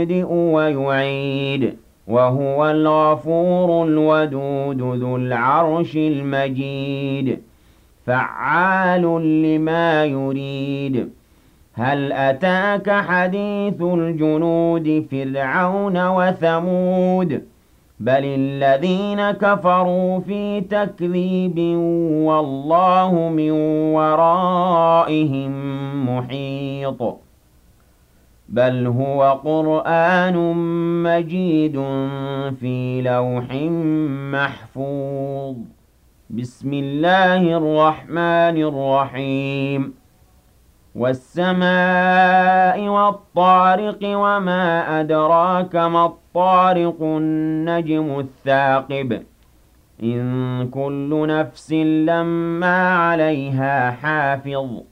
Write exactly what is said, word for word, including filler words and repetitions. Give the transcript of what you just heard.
ويعيد وهو الغفور الودود ذو العرش المجيد فعال لما يريد هل أتاك حديث الجنود فرعون وثمود بل الذين كفروا في تكذيب والله من ورائهم محيط بل هو قرآن مجيد في لوح محفوظ بسم الله الرحمن الرحيم والسماء والطارق وما أدراك ما الطارق النجم الثاقب إن كل نفس لما عليها حافظ